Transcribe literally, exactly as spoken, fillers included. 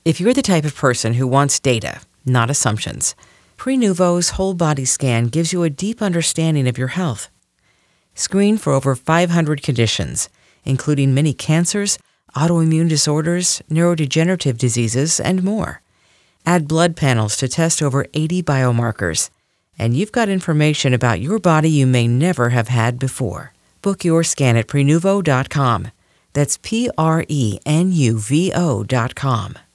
If you're the type of person who wants data, not assumptions, Prenuvo's whole body scan gives you a deep understanding of your health. Screen for over five hundred conditions, including many cancers, autoimmune disorders, neurodegenerative diseases, and more. Add blood panels to test over eighty biomarkers, and you've got information about your body you may never have had before. Book your scan at Prenuvo dot com. That's P R E N U V O dot com.